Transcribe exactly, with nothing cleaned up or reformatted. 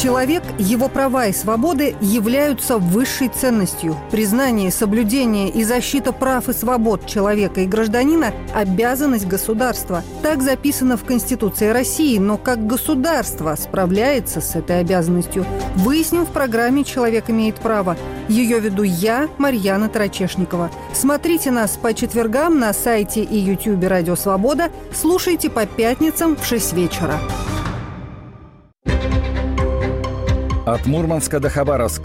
Человек, его права и свободы являются высшей ценностью. Признание, соблюдение и защита прав и свобод человека и гражданина – обязанность государства. Так записано в Конституции России, но как государство справляется с этой обязанностью, выясним в программе «Человек имеет право». Ее веду я, Марьяна Тарачешникова. Смотрите нас по четвергам на сайте и ютубе «Радио Свобода». Слушайте по пятницам в шесть вечера. От Мурманска до Хабаровска.